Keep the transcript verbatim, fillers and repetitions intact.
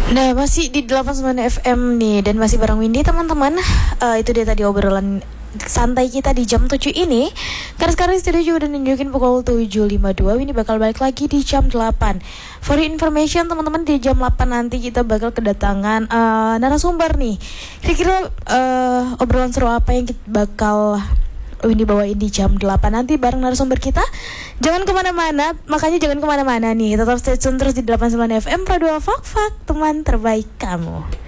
Nah, masih di delapan puluh sembilan F M nih dan masih bareng Windy teman-teman. Uh, itu dia tadi obrolan santai kita di jam tujuh ini. Karena sekarang studio juga udah nunjukin pukul tujuh lima puluh dua. Windy bakal balik lagi di jam delapan. For information teman-teman, di jam delapan nanti kita bakal kedatangan uh, narasumber nih. Kira-kira uh, obrolan seru apa yang kita bakal Windy bawain di jam delapan nanti bareng narasumber kita. Jangan kemana-mana, makanya jangan kemana-mana nih. Tetap stay tune terus di delapan puluh sembilan F M Pro dua Fak Fak, teman terbaik kamu.